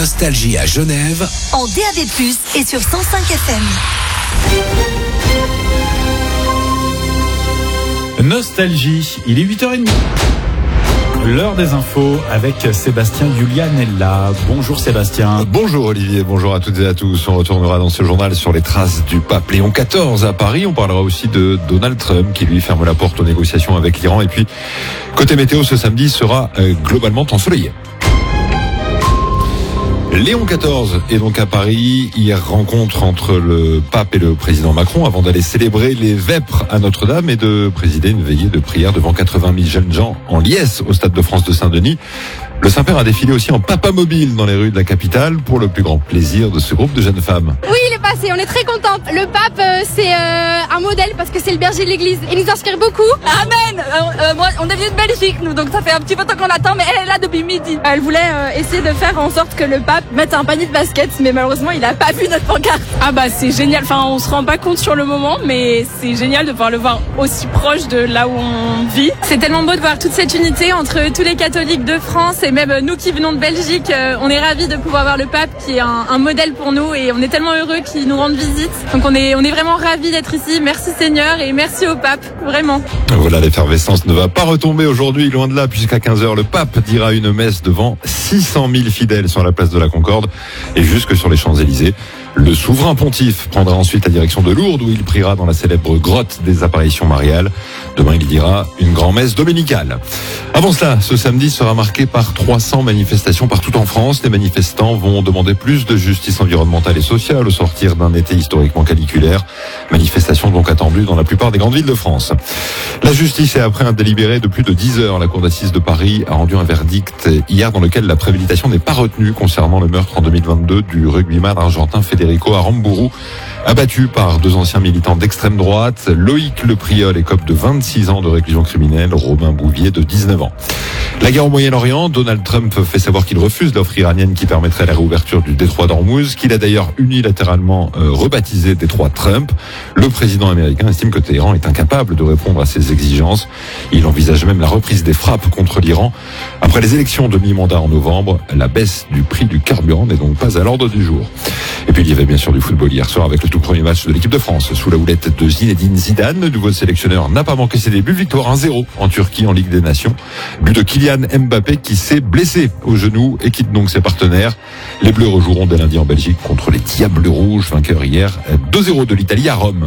Nostalgie à Genève en DAB+, et sur 105 FM. Nostalgie, il est 8h30. L'heure des infos avec Sébastien Giulianella. Bonjour Sébastien. Bonjour Olivier, bonjour à toutes et à tous. On retournera dans ce journal sur les traces du pape Léon XIV à Paris. On parlera aussi de Donald Trump qui lui ferme la porte aux négociations avec l'Iran. Et puis, côté météo, ce samedi sera globalement ensoleillé. Léon XIV est donc à Paris. Hier, rencontre entre le pape et le président Macron avant d'aller célébrer les vêpres à Notre-Dame et de présider une veillée de prière devant 80 000 jeunes gens en liesse au Stade de France de Saint-Denis. Le Saint-Père a défilé aussi en papamobile dans les rues de la capitale pour le plus grand plaisir de ce groupe de jeunes femmes. Oui, il est passé, on est très contente. Le pape, c'est un modèle parce que c'est le berger de l'église. Il nous inspire beaucoup. Amen. Moi, on est venus de Belgique, nous, donc ça fait un petit peu de temps qu'on l'attend, mais elle est là depuis midi. Elle voulait essayer de faire en sorte que le pape mette un panier de basket, mais malheureusement, il a pas vu notre pancarte. Ah bah c'est génial, enfin on se rend pas compte sur le moment, mais c'est génial de pouvoir le voir aussi proche de là où on vit. C'est tellement beau de voir toute cette unité entre tous les catholiques de France et même nous qui venons de Belgique. On est ravis de pouvoir voir le pape qui est un modèle pour nous et on est tellement heureux qu'il nous rende visite. Donc on est vraiment ravis d'être ici. Merci Seigneur et merci au pape, vraiment. Voilà, l'effervescence ne va pas retomber aujourd'hui, loin de là, puisqu'à 15h, le pape dira une messe devant 600 000 fidèles sur la place de la Concorde et jusque sur les Champs-Élysées. Le souverain pontife prendra ensuite la direction de Lourdes où il priera dans la célèbre grotte des apparitions mariales. Demain, il dira une grand-messe dominicale. Avant cela, ce samedi sera marqué par 300 manifestations partout en France. Les manifestants vont demander plus de justice environnementale et sociale au sortir d'un été historiquement caniculaire. Manifestations donc attendues dans la plupart des grandes villes de France. La justice est après un délibéré de plus de 10 heures. La cour d'assises de Paris a rendu un verdict hier dans lequel la préméditation n'est pas retenue concernant le meurtre en 2022 du rugbyman argentin Federico Aramburu, abattu par 2 anciens militants d'extrême droite. Loïc Le Priol écope de 26 ans de réclusion criminelle, Robin Bouvier de 19 ans. La guerre au Moyen-Orient, Donald Trump fait savoir qu'il refuse l'offre iranienne qui permettrait la réouverture du détroit d'Ormuz, qu'il a d'ailleurs unilatéralement rebaptisé détroit Trump. Le président américain estime que Téhéran est incapable de répondre à ses exigences. Il envisage même la reprise des frappes contre l'Iran. Après les élections de mi-mandat en novembre, la baisse du prix du carburant n'est donc pas à l'ordre du jour. Et puis il y avait bien sûr du football hier soir avec le tout premier match de l'équipe de France sous la houlette de Zinedine Zidane. Le nouveau sélectionneur n'a pas manqué ses débuts. Victoire 1-0 en Turquie en Ligue des Nations. But de Kylian Mbappé qui s'est blessé au genou et quitte donc ses partenaires. Les Bleus rejoueront dès lundi en Belgique contre les Diables Rouges, vainqueurs hier 2-0 de l'Italie à Rome.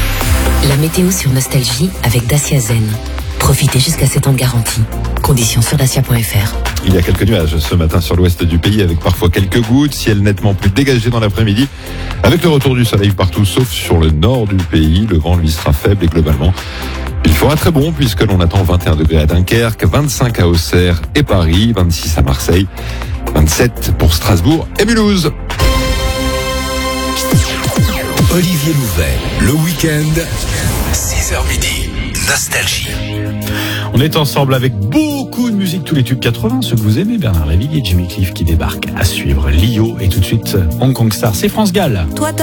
La météo sur Nostalgie avec Dacia Zen. Profitez jusqu'à 7 ans de garantie. Conditions sur dacia.fr. Il y a quelques nuages ce matin sur l'ouest du pays avec parfois quelques gouttes, ciel nettement plus dégagé dans l'après-midi avec le retour du soleil partout sauf sur le nord du pays. Le vent lui sera faible et globalement il fera très bon puisque l'on attend 21 degrés à Dunkerque, 25 à Auxerre et Paris, 26 à Marseille, 27 pour Strasbourg et Mulhouse. Olivier Louvet, le week-end, 6h midi, Nostalgie. On est ensemble avec beaucoup de musique, tous les tubes 80, ceux que vous aimez, Bernard Lavilliers et Jimmy Cliff qui débarquent à suivre. Lio et tout de suite Hong Kong Star, c'est France Gall. Toi,